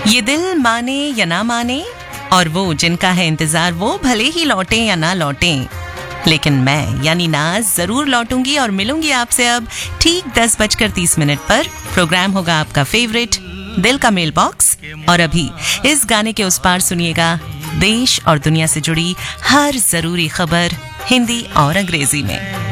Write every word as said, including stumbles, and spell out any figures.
ये दिल माने या ना माने, और वो जिनका है इंतजार वो भले ही लौटे या ना लौटे, लेकिन मैं यानी नाज जरूर लौटूंगी और मिलूंगी आपसे अब ठीक दस बजकर तीस मिनट पर। प्रोग्राम होगा आपका फेवरेट दिल का मेल बॉक्स, और अभी इस गाने के उस पार सुनिएगा देश और दुनिया से जुड़ी हर जरूरी खबर हिंदी और अंग्रेजी में।